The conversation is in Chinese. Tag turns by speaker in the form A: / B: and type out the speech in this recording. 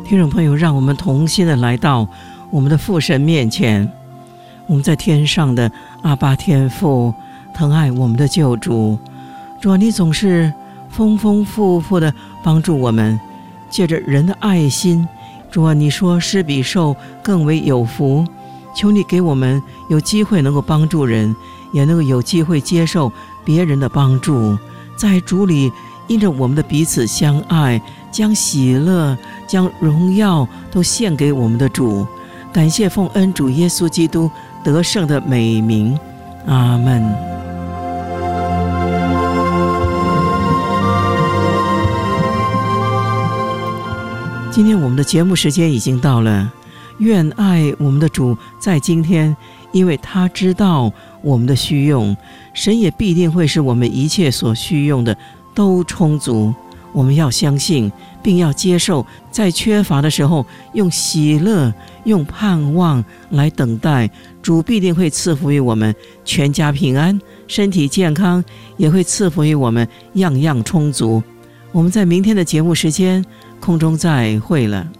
A: 听众朋友，让我们同心的来到我们的父神面前。我们在天上的阿爸天父，疼爱我们的救主。主啊，你总是丰丰富富的帮助我们，借着人的爱心。主啊，你说施比受更为有福，求你给我们有机会能够帮助人，也能够有机会接受别人的帮助。在主里，因着我们的彼此相爱，将喜乐、将荣耀都献给我们的主。感谢奉恩主耶稣基督得胜的美名，阿们。今天我们的节目时间已经到了，愿爱我们的主在今天，因为他知道我们的需用，神也必定会使我们一切所需用的都充足。我们要相信并要接受，在缺乏的时候用喜乐、用盼望来等待，主必定会赐福于我们全家平安，身体健康，也会赐福于我们样样充足。我们在明天的节目时间空中再会了。